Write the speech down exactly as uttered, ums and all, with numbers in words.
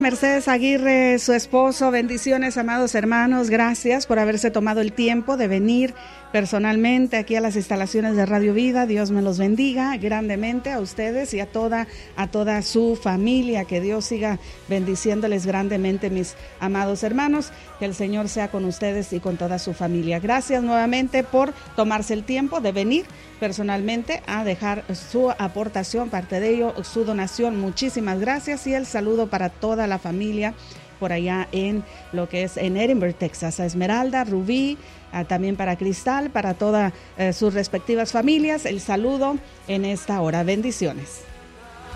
Mercedes Aguirre, su esposo. Bendiciones, amados hermanos. Gracias por haberse tomado el tiempo de venir personalmente aquí a las instalaciones de Radio Vida. Dios me los bendiga grandemente a ustedes y a toda, a toda su familia. Que Dios siga bendiciéndoles grandemente, mis amados hermanos. Que el Señor sea con ustedes y con toda su familia. Gracias nuevamente por tomarse el tiempo de venir personalmente a dejar su aportación, parte de ello, su donación. Muchísimas gracias y el saludo para toda la familia por allá en lo que es en Edinburgh, Texas, a Esmeralda, Rubí, a, también para Cristal, para todas eh, sus respectivas familias. El saludo en esta hora. Bendiciones.